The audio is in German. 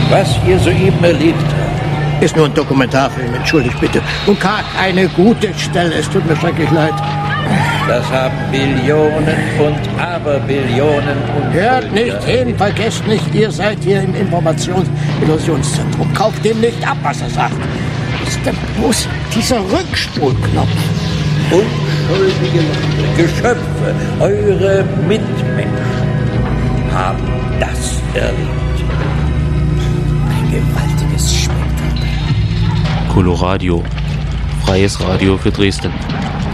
Was ihr soeben erlebt habt, ist nur ein Dokumentarfilm, entschuldigt bitte. Und eine gute Stelle, es tut mir schrecklich leid. das haben Billionen und Aberbillionen und... Hört nicht hin, vergesst nicht, ihr seid hier im Informations-Illusionszentrum. Kauft dem nicht ab, was er sagt. Ist denn bloß dieser Rückspulknopf? Unschuldige Geschöpfe, eure Mitmenschen, haben das erlebt. Ein gewaltiges Spektakel. Coloradio. Freies Radio für Dresden.